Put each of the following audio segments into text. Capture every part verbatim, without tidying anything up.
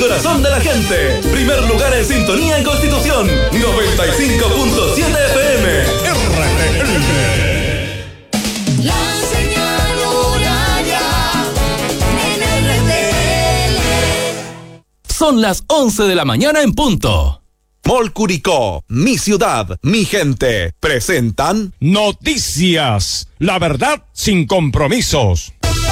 corazón de la gente. Primer lugar en sintonía en Constitución. noventa y cinco punto siete F M. R T L. La señal horaria en R T L. Son las once de la mañana en punto. Mall Curicó, mi ciudad, mi gente, presentan Noticias, la verdad sin compromisos.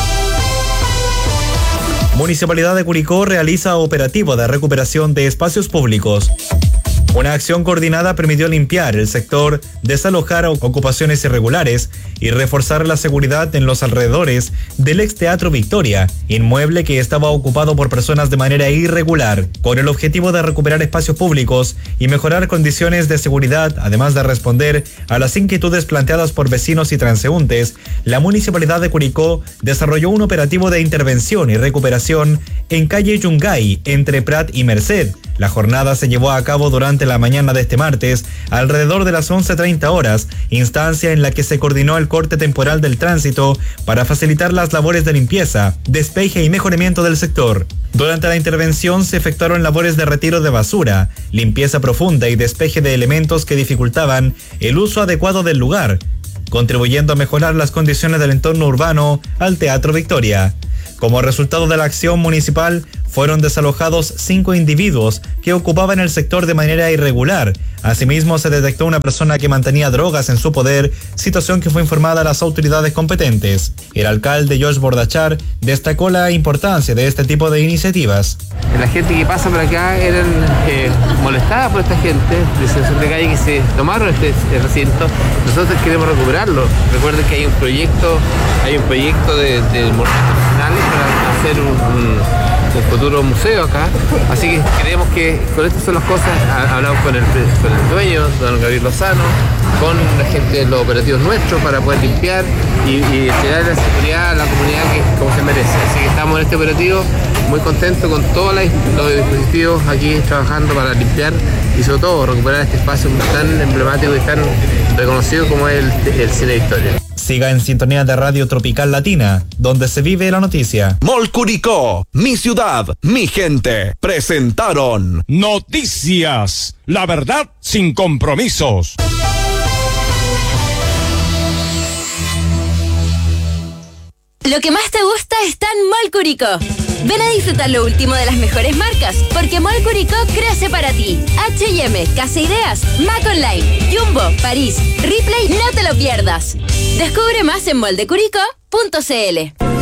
Municipalidad de Curicó realiza operativo de recuperación de espacios públicos. Una acción coordinada permitió limpiar el sector, desalojar ocupaciones irregulares y reforzar la seguridad en los alrededores del ex Teatro Victoria, inmueble que estaba ocupado por personas de manera irregular, con el objetivo de recuperar espacios públicos y mejorar condiciones de seguridad, además de responder a las inquietudes planteadas por vecinos y transeúntes. La Municipalidad de Curicó desarrolló un operativo de intervención y recuperación en calle Yungay, entre Prat y Merced. La jornada se llevó a cabo durante la mañana de este martes, alrededor de las once treinta horas, instancia en la que se coordinó el corte temporal del tránsito para facilitar las labores de limpieza, despeje y mejoramiento del sector. Durante la intervención se efectuaron labores de retiro de basura, limpieza profunda y despeje de elementos que dificultaban el uso adecuado del lugar, contribuyendo a mejorar las condiciones del entorno urbano al Teatro Victoria. Como resultado de la acción municipal, fueron desalojados cinco individuos que ocupaban el sector de manera irregular. Asimismo, se detectó una persona que mantenía drogas en su poder, situación que fue informada a las autoridades competentes. El alcalde Josh Bordachar destacó la importancia de este tipo de iniciativas. La gente que pasa por acá eran eh, molestada por esta gente de situación de calle que se tomaron este, este recinto. Nosotros queremos recuperarlo. Recuerden que hay un proyecto, hay un proyecto de, de monumentos nacionales para hacer un, un, un futuro museo acá. Así que creemos que con estas son las cosas. Hablamos con el, con el dueño, don Gabriel Lozano, con la gente de los operativos nuestros para poder limpiar y, y entregar la seguridad a la comunidad que como se merece. Así que estamos en este operativo muy contentos con todos los dispositivos aquí trabajando para limpiar y sobre todo recuperar este espacio tan emblemático y tan reconocido como es el, el Cine Victoria. Siga en sintonía de Radio Tropical Latina, donde se vive la noticia. Mall Curicó, mi ciudad, mi gente, presentaron Noticias, la verdad sin compromisos. Lo que más te gusta está en Mall Curicó. Ven a disfrutar lo último de las mejores marcas, porque Mall Curicó crece para ti. H y M, Casa Ideas, Mac Online, Jumbo, París, Ripley, no te lo pierdas. Descubre más en moldecuricó punto c l.